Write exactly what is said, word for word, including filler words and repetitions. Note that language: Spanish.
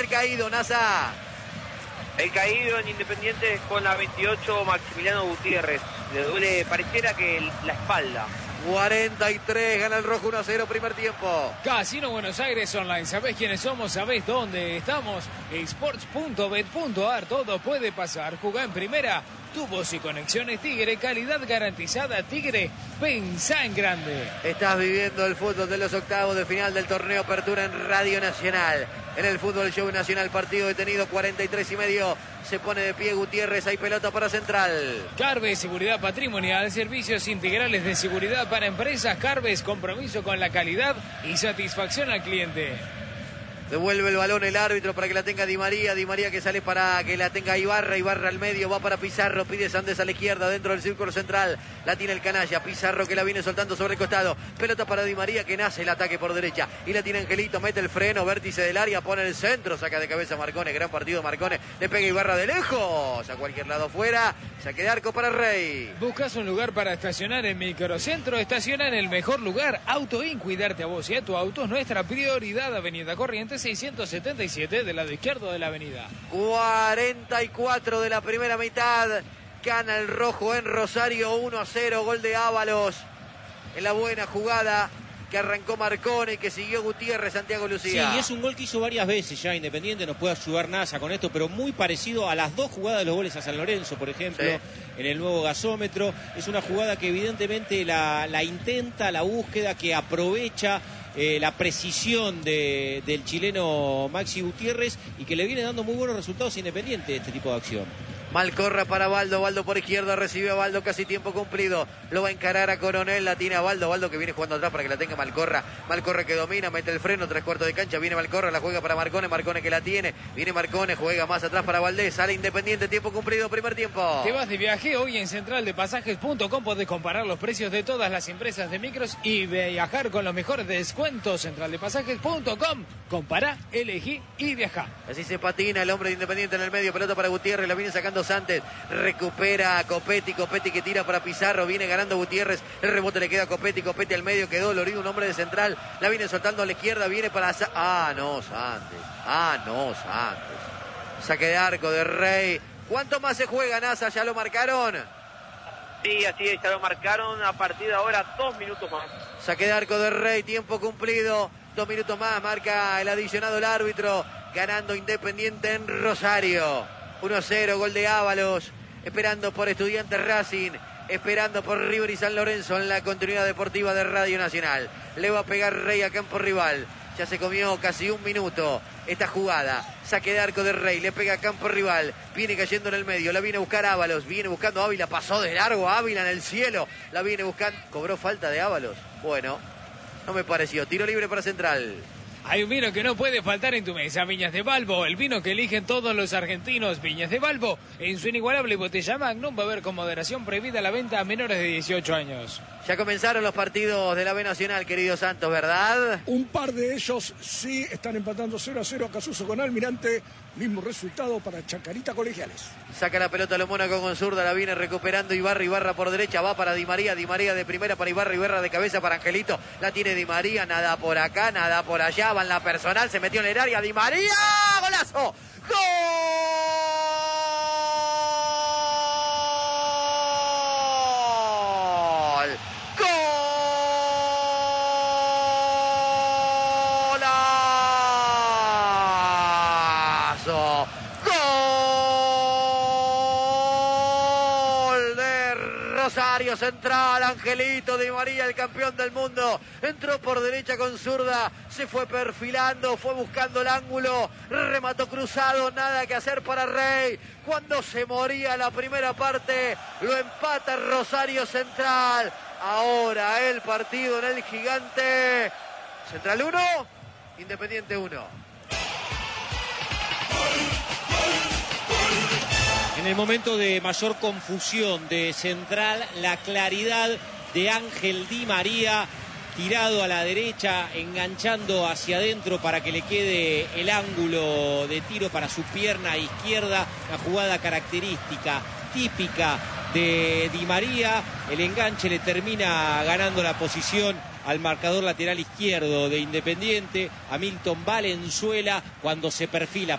el caído, Nasa. El caído en Independiente con la veintiocho, Maximiliano Gutiérrez. Le duele, pareciera que la espalda. cuarenta y tres, gana el rojo uno a cero, primer tiempo. Casino Buenos Aires Online, ¿sabés quiénes somos? ¿Sabés dónde estamos? sports punto bet punto ar, todo puede pasar. Jugá en primera, tubos y conexiones Tigre, calidad garantizada Tigre, pensá en grande. Estás viviendo el fútbol de los octavos de final del torneo Apertura en Radio Nacional. En el Fútbol Show Nacional, partido detenido, cuarenta y tres y medio. Se pone de pie Gutiérrez, hay pelota para Central. Carves, seguridad patrimonial, servicios integrales de seguridad para empresas. Carves, compromiso con la calidad y satisfacción al cliente. Devuelve el balón el árbitro para que la tenga Di María. Di María que sale para que la tenga Ibarra. Ibarra al medio, va para Pizarro. Pide Sandes a la izquierda, dentro del círculo central. La tiene el canalla. Pizarro que la viene soltando sobre el costado. Pelota para Di María que nace el ataque por derecha. Y la tiene Angelito, mete el freno, vértice del área, pone el centro. Saca de cabeza Marcone, gran partido Marcone. Le pega Ibarra de lejos. A cualquier lado fuera. Saque de arco para Rey. ¿Buscas un lugar para estacionar en Microcentro? Estaciona en el mejor lugar. Autoin, cuidarte a vos y a tu auto es nuestra prioridad. Avenida Corrientes seiscientos setenta y siete, del lado izquierdo de la avenida. cuarenta y cuatro de la primera mitad. Gana el rojo en Rosario, uno a cero. Gol de Ábalos en la buena jugada que arrancó Marcone y que siguió Gutiérrez, Santiago Lucía. Sí, es un gol que hizo varias veces ya Independiente, nos puede ayudar Nasa con esto, pero muy parecido a las dos jugadas de los goles a San Lorenzo, por ejemplo, sí, en el nuevo gasómetro. Es una jugada que evidentemente la, la intenta, la búsqueda, que aprovecha eh, la precisión de, del chileno Maxi Gutiérrez y que le viene dando muy buenos resultados a Independiente este tipo de acción. Malcorra para Baldo, Baldo por izquierda, recibe a Baldo, casi tiempo cumplido, lo va a encarar a Coronel, la tiene a Baldo, Baldo que viene jugando atrás para que la tenga Malcorra, Malcorra que domina, mete el freno, tres cuartos de cancha, viene Malcorra, la juega para Marcone, Marcone que la tiene, viene Marcone, juega más atrás para Valdés, sale Independiente, tiempo cumplido, primer tiempo. Te vas de viaje, hoy en central de pasajes punto com podés comparar los precios de todas las empresas de micros y viajar con los mejores descuentos. central de pasajes punto com, compará, elegí y viajá. Así se patina el hombre de Independiente en el medio, pelota para Gutiérrez, la viene sacando Santos, recupera a Copetti, Copetti que tira para Pizarro, viene ganando Gutiérrez, el rebote le queda a Copetti, Copetti al medio, quedó dolorido un hombre de central, la viene soltando a la izquierda, viene para... Sa ah, no, Santos, ah, no, Santos. Saque de arco de Rey. ¿Cuánto más se juega, Nasa? ¿Ya lo marcaron? Sí, así es, ya lo marcaron. A partir de ahora, dos minutos más. Saque de arco de Rey, tiempo cumplido, dos minutos más, marca el adicionado el árbitro, ganando Independiente en Rosario. uno a cero, gol de Ábalos, esperando por Estudiantes Racing, esperando por River y San Lorenzo en la continuidad deportiva de Radio Nacional. Le va a pegar Rey a campo rival, ya se comió casi un minuto esta jugada. Saque de arco de Rey, le pega a campo rival, viene cayendo en el medio, la viene a buscar Ábalos, viene buscando a Ávila, pasó de largo a Ávila en el cielo, la viene buscando, cobró falta de Ábalos. Bueno, no me pareció, tiro libre para Central. Hay un vino que no puede faltar en tu mesa, Viñas de Balbo, el vino que eligen todos los argentinos. Viñas de Balbo, en su inigualable botella Magnum, va a haber con moderación prohibida la venta a menores de dieciocho años. Ya comenzaron los partidos de la B Nacional, querido Santos, ¿verdad? Un par de ellos sí están empatando cero a cero, Casuso con Almirante, mismo resultado para Chacarita Colegiales. Saca la pelota los Mónaco con zurda, la viene recuperando Ibarra, Ibarra por derecha, va para Di María, Di María de primera para Ibarra, Ibarra de cabeza para Angelito, la tiene Di María, nada por acá, nada por allá, va en la personal, se metió en el área, Di María, ¡golazo! ¡Gol! Rosario Central, Angelito Di María, el campeón del mundo, entró por derecha con zurda, se fue perfilando, fue buscando el ángulo, remató cruzado, nada que hacer para Rey. Cuando se moría la primera parte, lo empata Rosario Central. Ahora el partido en el Gigante. Central uno, Independiente uno. En el momento de mayor confusión de Central, la claridad de Ángel Di María, tirado a la derecha, enganchando hacia adentro para que le quede el ángulo de tiro para su pierna izquierda, la jugada característica, típica de Di María. El enganche le termina ganando la posición al marcador lateral izquierdo de Independiente, a Milton Valenzuela, cuando se perfila